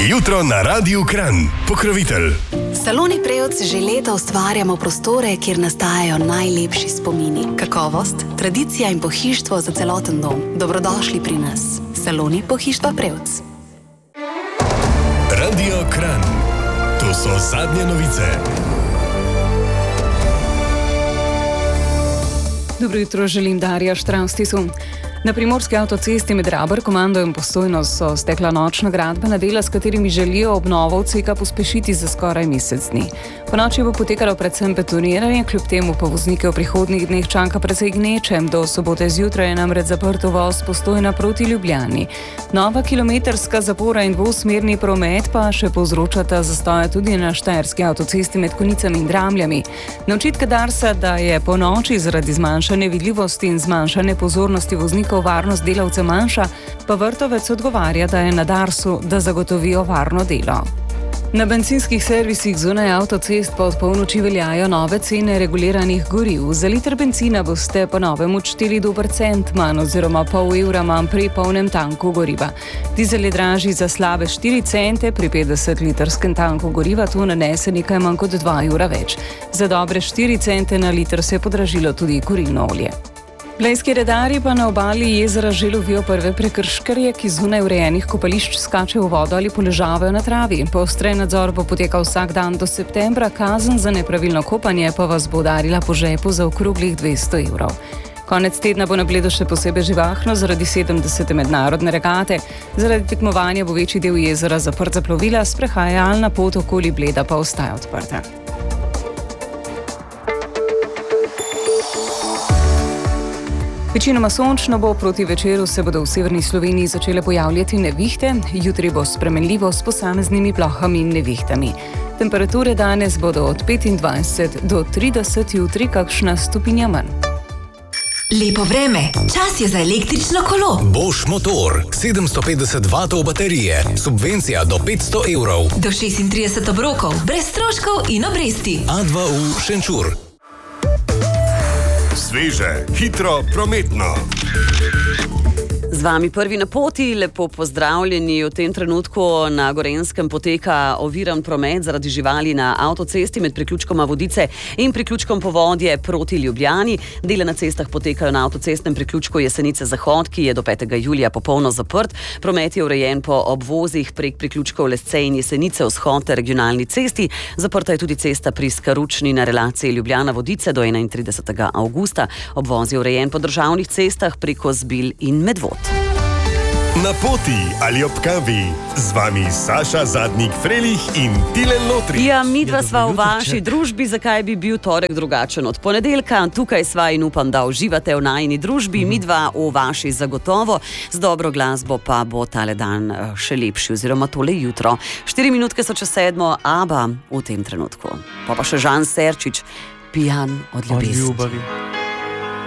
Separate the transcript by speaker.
Speaker 1: Jutro na Radiu Kranj. Pokrovitelj.
Speaker 2: Saloni Prevc že leta ustvarjamo prostore, kjer nastajajo najlepši spomini. Kakovost, tradicija in pohištvo za celoten dom. Dobrodošli pri nas. Saloni pohištva Prevc.
Speaker 1: Radio Kranj. To so zadnje novice.
Speaker 3: Dobro jutro, želim Darja Štravstisu. Na primorski avtocesti med Raber-Komando in Postojno so stekla nočna gradbena dela, s katerimi želijo obnovo odseka pospešiti za skoraj mesec dni. Po noči bo potekalo predvsem betoniranje, kljub temu pa voznike v prihodnjih dneh čaka precej gneče. Do sobote zjutraj je namreč zaprt uvoz Postojna proti Ljubljani. Nova kilometrska zapora in dvosmerni promet pa še povzročata zastoje tudi na štajerski avtocesti med Konicami in Dramljami. Na očitke Darsa, da je po noči zaradi zmanjšane vidljivosti in zmanjšane pozornosti voznikov varnost delavcev manjša, pa Vrtovec odgovarja, da je na Darsu, da zagotovijo varno delo. Na bencinskih servisih zunaj avtocest pa od polnoči veljajo nove cene reguliranih goriv. Za liter bencina boste po novem odšteli dober cent manj oziroma pol evra manj pri polnem tanku goriva. Dizel je dražji za slabe 4 cente, pri 50-litrskem tanku goriva to nanese nekaj manj kot 2 evra več. Za dobre 4 cente na liter se je podražilo tudi kurilno olje. Blejski redarji pa na obali jezera že lovijo prve prekrškarje, ki zunaj urejenih kopališč skačejo v vodo ali poležavajo na travi. Poostren nadzor bo potekal vsak dan do septembra, kazen za nepravilno kopanje pa vas bo udarila po žepu za okroglih 200 evrov. Konec tedna bo na Bledu še posebej živahno zaradi 70. mednarodne regate. Zaradi tekmovanja bo večji del jezera zaprt za plovila, sprehajalna pot okoli Bleda pa ostaja odprta. Večinoma sončno bo, proti večeru se bodo v severni Sloveniji začele pojavljati nevihte, jutri bo spremenljivo s posameznimi plohami in nevihtami. Temperature danes bodo od 25 do 30, jutri kakšna stopinja manj.
Speaker 4: Lepo vreme, čas je za električno kolo.
Speaker 5: Bosch motor, 750 vatov baterije, subvencija do 500 evrov.
Speaker 4: Do 36 obrokov, brez stroškov in obresti.
Speaker 5: A2U Šenčur.
Speaker 1: Sveže, hitro, prometno.
Speaker 6: Z vami prvi na poti, lepo pozdravljeni. V tem trenutku na Gorenjskem poteka oviran promet zaradi živali na avtocesti med priključkoma Vodice in priključkom Povodje proti Ljubljani. Dela na cestah potekajo na avtocestnem priključku Jesenice Zahod, ki je do 5. julija popolno zaprt. Promet je urejen po obvozih prek priključkov Lesce in Jesenice Vzhod ter regionalni cesti. Zaprta je tudi cesta pri Skaručni na relaciji Ljubljana-Vodice do 31. avgusta. Obvoz je urejen po državnih cestah preko Zbil in Medvod.
Speaker 1: Na poti ali ob kavi. Z vami Saša Zadnik-Frelih in Tilen Lotri.
Speaker 6: Ja, midva sva v vaši družbi, zakaj bi bil torek drugačen od ponedeljka. Tukaj sva in upam, da uživate v najini družbi. Midva v vaši zagotovo. Z dobro glasbo pa bo tale dan še lepši, oziroma tole jutro. 4 minutke so čez 7, ABBA v tem trenutku. Pa še Žan Serčič, Pijan od ljubezni.